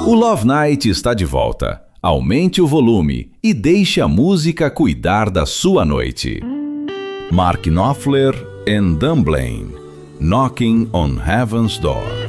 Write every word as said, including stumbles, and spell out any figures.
O Love Night está de volta. Aumente o volume e deixe a música cuidar da sua noite. Mark Knopfler and Dunblane, Knocking on Heaven's Door.